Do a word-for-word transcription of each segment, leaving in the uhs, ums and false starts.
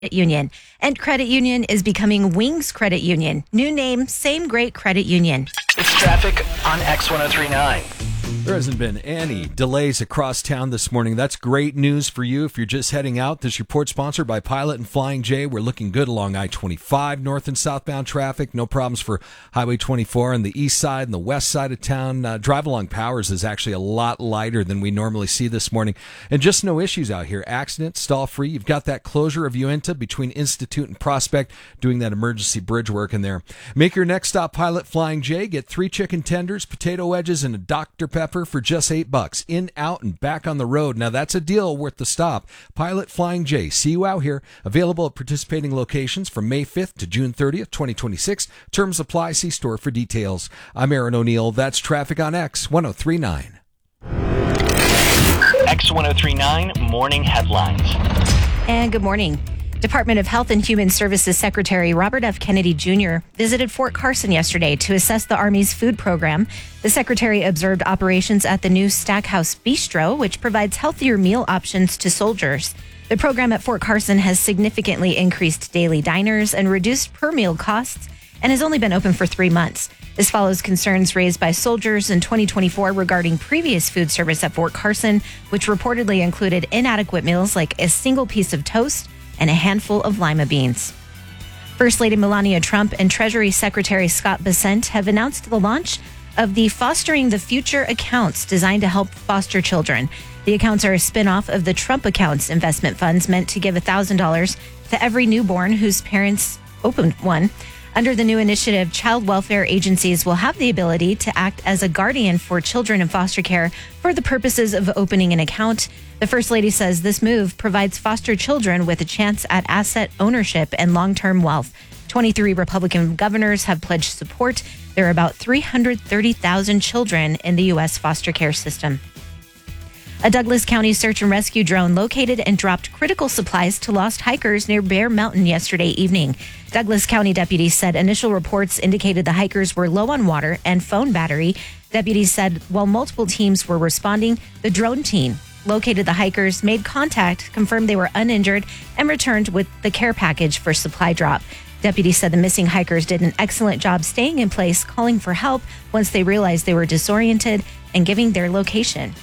Union. And Credit Union is becoming Wings Credit Union. New name, same great credit union. It's traffic on X ten thirty-nine. There hasn't been any delays across town this morning. That's great news for you if you're just heading out. This report sponsored by Pilot and Flying J. We're looking good along I twenty-five, north and southbound traffic. No problems for Highway twenty-four on the east side and the west side of town. Uh, drive along Powers is actually a lot lighter than we normally see this morning. And just no issues out here. Accident, stall free. You've got that closure of Uinta between Institute and Prospect doing that emergency bridge work in there. Make your next stop Pilot Flying J. Get three chicken tenders, potato wedges, and a Doctor Pepper for just eight bucks. In, out, and back on the road. Now that's a deal worth the stop. Pilot Flying J. See you out here. Available at participating locations from May fifth to June thirtieth, twenty twenty-six. Terms apply. See store for details. I'm Aaron O'Neill. That's traffic on X ten thirty-nine. X ten thirty-nine Morning Headlines. And good morning. Department of Health and Human Services Secretary Robert F. Kennedy Junior visited Fort Carson yesterday to assess the Army's food program. The secretary observed operations at the new Stackhouse Bistro, which provides healthier meal options to soldiers. The program at Fort Carson has significantly increased daily diners and reduced per meal costs and has only been open for three months. This follows concerns raised by soldiers in twenty twenty-four regarding previous food service at Fort Carson, which reportedly included inadequate meals like a single piece of toast and a handful of lima beans. First Lady Melania Trump and Treasury Secretary Scott Bessent have announced the launch of the Fostering the Future accounts designed to help foster children. The accounts are a spin-off of the Trump Accounts investment funds meant to give one thousand dollars to every newborn whose parents opened one. Under the new initiative, child welfare agencies will have the ability to act as a guardian for children in foster care for the purposes of opening an account. The First Lady says this move provides foster children with a chance at asset ownership and long-term wealth. twenty-three Republican governors have pledged support. There are about three hundred thirty thousand children in the U S foster care system. A Douglas County search and rescue drone located and dropped critical supplies to lost hikers near Bear Mountain yesterday evening. Douglas County deputies said initial reports indicated the hikers were low on water and phone battery. Deputies said while multiple teams were responding, the drone team located the hikers, made contact, confirmed they were uninjured, and returned with the care package for supply drop. Deputies said the missing hikers did an excellent job staying in place, calling for help once they realized they were disoriented, and giving their location.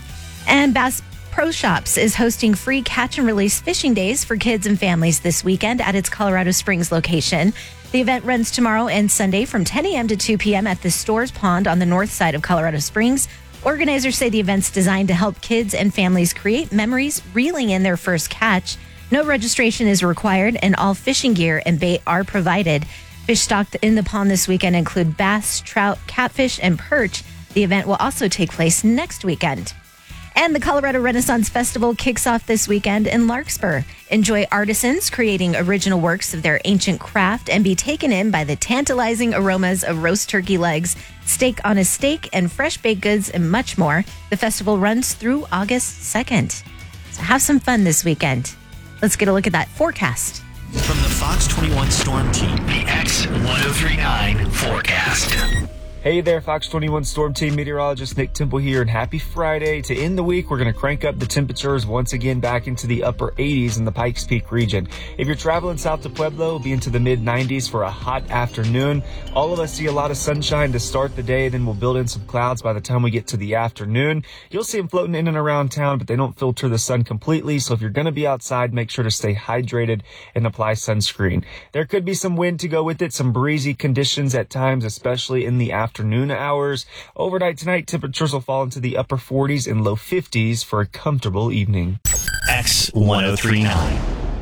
And Bass Pro Shops is hosting free catch and release fishing days for kids and families this weekend at its Colorado Springs location. The event runs tomorrow and Sunday from ten a.m. to two p.m. at the Stores Pond on the north side of Colorado Springs. Organizers say the event's designed to help kids and families create memories reeling in their first catch. No registration is required, and all fishing gear and bait are provided. Fish stocked in the pond this weekend include bass, trout, catfish, and perch. The event will also take place next weekend. And the Colorado Renaissance Festival kicks off this weekend in Larkspur. Enjoy artisans creating original works of their ancient craft and be taken in by the tantalizing aromas of roast turkey legs, steak on a steak, and fresh baked goods, and much more. The festival runs through August second. So have some fun this weekend. Let's get a look at that forecast. From the Fox twenty-one Storm Team, The X ten thirty-nine forecast. Hey there, Fox twenty-one Storm Team meteorologist Nick Temple here, and happy Friday. To end the week, we're going to crank up the temperatures once again back into the upper eighties in the Pikes Peak region. If you're traveling south to Pueblo, it'll be into the mid nineties for a hot afternoon. All of us see a lot of sunshine to start the day, then we'll build in some clouds by the time we get to the afternoon. You'll see them floating in and around town, but they don't filter the sun completely, so if you're going to be outside, make sure to stay hydrated and apply sunscreen. There could be some wind to go with it, some breezy conditions at times, especially in the afternoon. Afternoon hours. Overnight tonight, temperatures will fall into the upper forties and low fifties for a comfortable evening. X ten thirty-nine.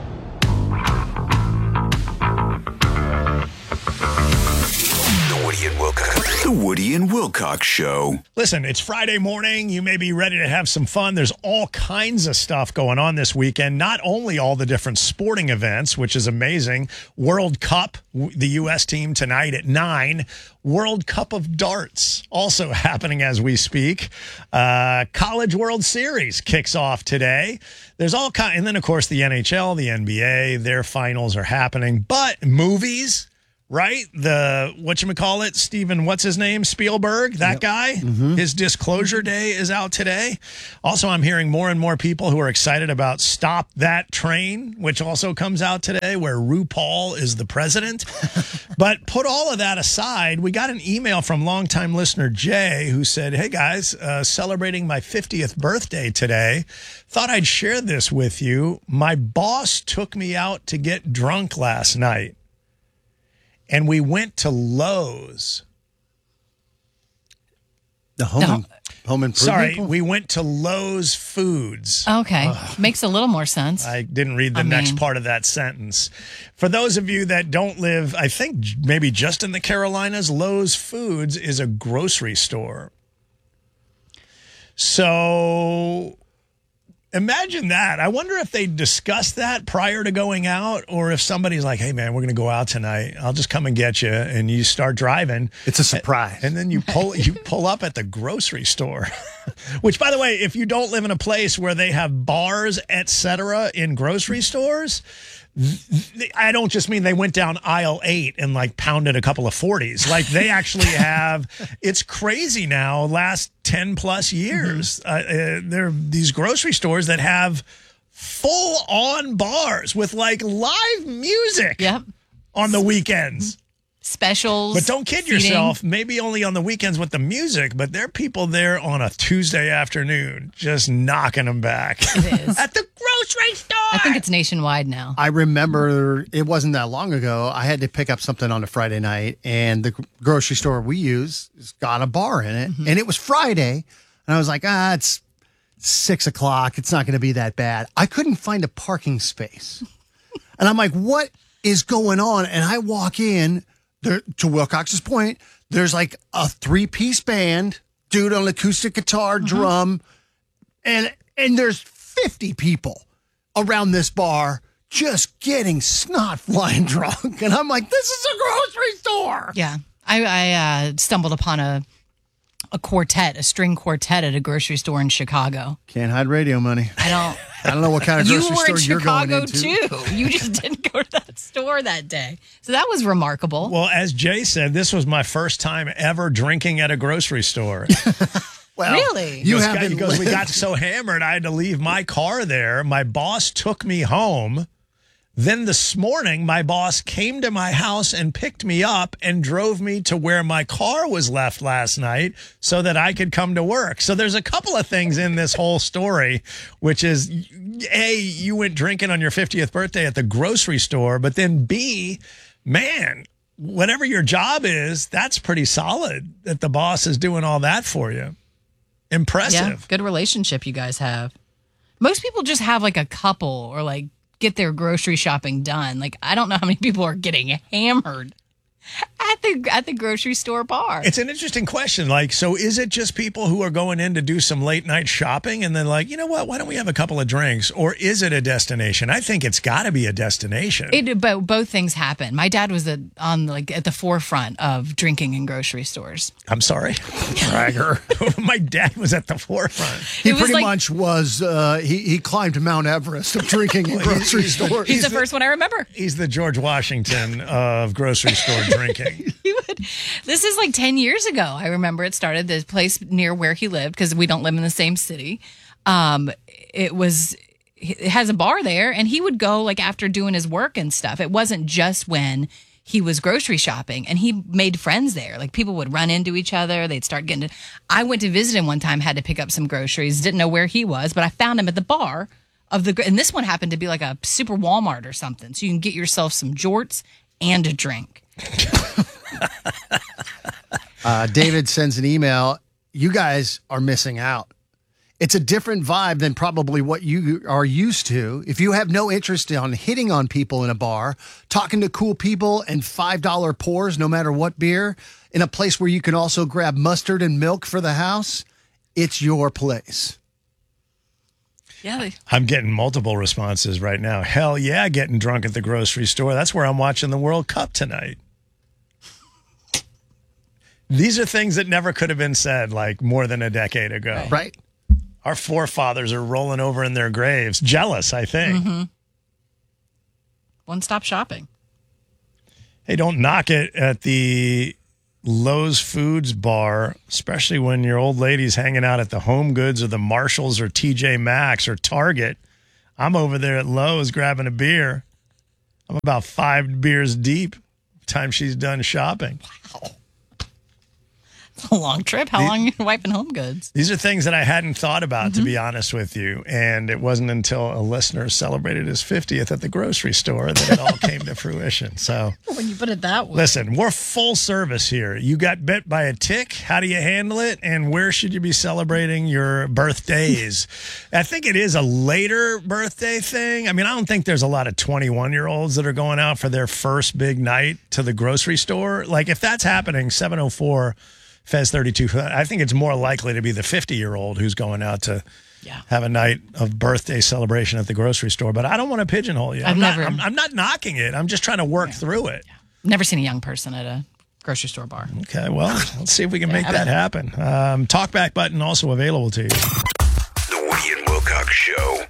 The Woody and Wilcox. The Woody and Wilcox Show. Listen, it's Friday morning. You may be ready to have some fun. There's all kinds of stuff going on this weekend. Not only all the different sporting events, which is amazing. World Cup, the U S team tonight at nine. World Cup of Darts also happening as we speak. Uh, College World Series kicks off today. There's all kind, and then of course the N H L, the N B A, their finals are happening. But movies, right? The, whatchamacallit, Steven, what's his name? Spielberg, that yep. guy. Mm-hmm. His Disclosure Day is out today. Also, I'm hearing more and more people who are excited about Stop That Train, which also comes out today, where RuPaul is the president. But put all of that aside, we got an email from longtime listener Jay who said, hey guys, uh, celebrating my fiftieth birthday today. Thought I'd share this with you. My boss took me out to get drunk last night. And we went to Lowe's. The home, no. home improvement. Sorry, point? we went to Lowe's Foods. Okay, Ugh. Makes a little more sense. I didn't read the I next mean. part of that sentence. For those of you that don't live, I think maybe just in the Carolinas, Lowe's Foods is a grocery store. So imagine that. I wonder if they discussed that prior to going out, or if somebody's like, hey, man, we're going to go out tonight. I'll just come and get you. And you start driving. It's a surprise. And then you pull you pull up at the grocery store, which, by the way, if you don't live in a place where they have bars, et cetera, in grocery stores, I don't just mean they went down aisle eight and like pounded a couple of forties. Like they actually have, it's crazy now, last ten plus years. Mm-hmm. uh, uh, there are these grocery stores that have full on bars with like live music yep. on the weekends. Specials. But don't kid seating. yourself, maybe only on the weekends with the music, but there are people there on a Tuesday afternoon just knocking them back. It is. At the grocery store. I think it's nationwide now. I remember it wasn't that long ago. I had to pick up something on a Friday night, and the grocery store we use has got a bar in it, mm-hmm. and it was Friday, and I was like, ah, it's six o'clock. It's not going to be that bad. I couldn't find a parking space. And I'm like, what is going on? And I walk in. There, to Wilcox's point, there's like a three-piece band, dude on acoustic guitar, mm-hmm. drum, and and there's fifty people around this bar just getting snot flying drunk. And I'm like, this is a grocery store. Yeah. I, I uh, stumbled upon a a quartet, a string quartet at a grocery store in Chicago. Can't hide radio money. I don't. I don't know what kind of grocery you were store in you're going Chicago into. too. You just didn't go to that store that day. So that was remarkable. Well, as Jay said, this was my first time ever drinking at a grocery store. Well, really? You because, haven't because we lived. got so hammered, I had to leave my car there. My boss took me home. Then this morning, my boss came to my house and picked me up and drove me to where my car was left last night so that I could come to work. So there's a couple of things in this whole story, which is, A, you went drinking on your fiftieth birthday at the grocery store, but then B, man, whatever your job is, that's pretty solid that the boss is doing all that for you. Impressive. Yeah, good relationship you guys have. Most people just have like a couple or like get their grocery shopping done. Like, I don't know how many people are getting hammered at the at the grocery store bar. It's an interesting question. Like, so is it just people who are going in to do some late night shopping and then like, you know what, why don't we have a couple of drinks? Or is it a destination? I think it's got to be a destination. It, but both things happen. My dad was a, on like at the forefront of drinking in grocery stores. I'm sorry. Bragger. My dad was at the forefront. He It was pretty like- much was, uh, he, he climbed Mount Everest of drinking in grocery stores. He's, the first one I remember. He's the George Washington of grocery store drinking. He would, this is like ten years ago. I remember it started this place near where he lived because we don't live in the same city. Um, it was, it has a bar there, and he would go like after doing his work and stuff. It wasn't just when he was grocery shopping, and he made friends there. Like people would run into each other. They'd start getting to, I went to visit him one time, had to pick up some groceries, didn't know where he was, but I found him at the bar of the, and this one happened to be like a super Walmart or something. So you can get yourself some jorts and a drink. uh, David sends an email. You guys are missing out. It's a different vibe than probably what you are used to. If you have no interest in hitting on people in a bar, talking to cool people and five dollar pours, no matter what beer, in a place where you can also grab mustard and milk for the house, it's your place. Yeah, they- I'm getting multiple responses right now. Hell yeah, getting drunk at the grocery store. That's where I'm watching the World Cup tonight. These are things that never could have been said like more than a decade ago. Right. Our forefathers are rolling over in their graves. Jealous, I think. Mm-hmm. One-stop shopping. Hey, don't knock it at the Lowe's Foods bar, especially when your old lady's hanging out at the Home Goods or the Marshalls or T J Maxx or Target. I'm over there at Lowe's grabbing a beer. I'm about five beers deep by the time she's done shopping. Wow. A long trip. How These, long are you wiping Home Goods? These are things that I hadn't thought about, mm-hmm. to be honest with you. And it wasn't until a listener celebrated his fiftieth at the grocery store that it all came to fruition. So when you put it that way. Listen, we're full service here. You got bit by a tick. How do you handle it? And where should you be celebrating your birthdays? I think it is a later birthday thing. I mean, I don't think there's a lot of twenty-one-year-olds that are going out for their first big night to the grocery store. Like, if that's happening, seven oh four Fez thirty-two, I think it's more likely to be the fifty-year-old who's going out to yeah. have a night of birthday celebration at the grocery store. But I don't want to pigeonhole you. I've I'm never. Not, I'm, I'm not knocking it. I'm just trying to work yeah. through it. Yeah. Never seen a young person at a grocery store bar. Okay, well, let's see if we can yeah, make that happen. Um, talkback button also available to you. The Woody and Wilcox Show.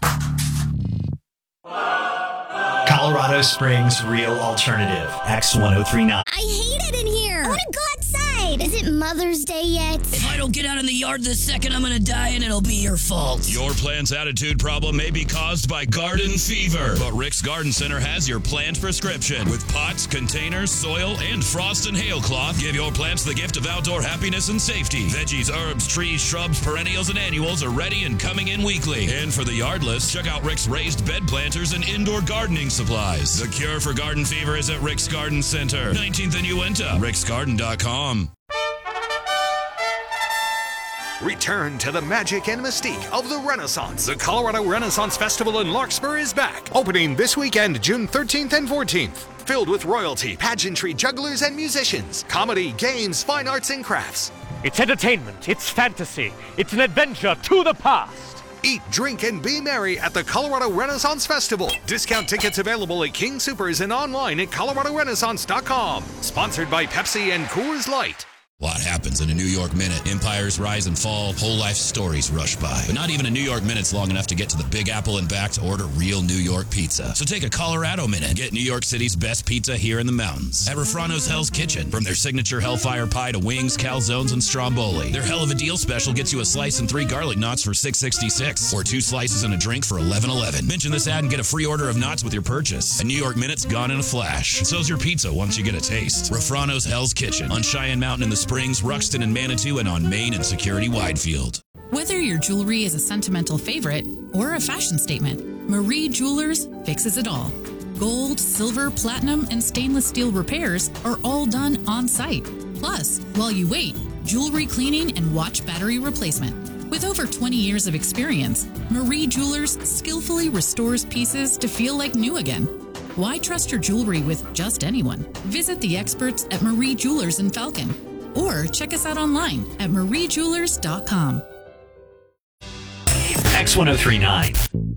Colorado Springs Real Alternative, X ten thirty-nine. I hate it in here. I want to go outside. Is it Mother's Day yet? If I don't get out in the yard this second, I'm going to die and it'll be your fault. Your plant's attitude problem may be caused by garden fever, but Rick's Garden Center has your plant prescription. With pots, containers, soil, and frost and hail cloth, give your plants the gift of outdoor happiness and safety. Veggies, herbs, trees, shrubs, perennials, and annuals are ready and coming in weekly. And for the yardless, check out Rick's raised bed planters and indoor gardening supplies. The cure for garden fever is at Rick's Garden Center, nineteenth and Uinta, ricks garden dot com. Return to the magic and mystique of the Renaissance. The Colorado Renaissance Festival in Larkspur is back, opening this weekend, June thirteenth and fourteenth. Filled with royalty, pageantry, jugglers, and musicians, comedy, games, fine arts, and crafts. It's entertainment, it's fantasy, it's an adventure to the past. Eat, drink, and be merry at the Colorado Renaissance Festival. Discount tickets available at King Soopers and online at colorado renaissance dot com. Sponsored by Pepsi and Coors Light. A lot happens in a New York minute. Empires rise and fall, whole life stories rush by. But not even a New York minute's long enough to get to the Big Apple and back to order real New York pizza. So take a Colorado minute. Get New York City's best pizza here in the mountains. At Refrano's Hell's Kitchen. From their signature Hellfire Pie to wings, calzones, and stromboli. Their Hell of a Deal special gets you a slice and three garlic knots for six sixty-six, or two slices and a drink for eleven eleven. Mention this ad and get a free order of knots with your purchase. A New York minute's gone in a flash. And so's your pizza once you get a taste. Refrano's Hell's Kitchen on Cheyenne Mountain in the Springs, Ruxton and Manitou, and on Main and Security Widefield. Whether your jewelry is a sentimental favorite or a fashion statement, Marie Jewelers fixes it all. Gold, silver, platinum, and stainless steel repairs are all done on site. Plus, while you wait, jewelry cleaning and watch battery replacement. With over twenty years of experience, Marie Jewelers skillfully restores pieces to feel like new again. Why trust your jewelry with just anyone? Visit the experts at Marie Jewelers in Falcon, or check us out online at marie jewelers dot com. X ten thirty-nine.